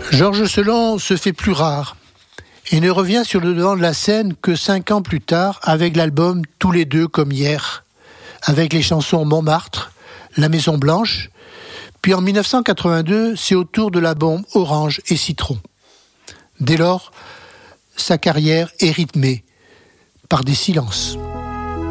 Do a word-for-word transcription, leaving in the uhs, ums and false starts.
Georges Selon se fait plus rare et ne revient sur le devant de la scène que cinq ans plus tard avec l'album Tous les deux comme hier, avec les chansons Montmartre, La Maison Blanche, puis en dix-neuf cent quatre-vingt-deux, c'est au tour de l'album Orange et Citron. Dès lors, sa carrière est rythmée par des silences.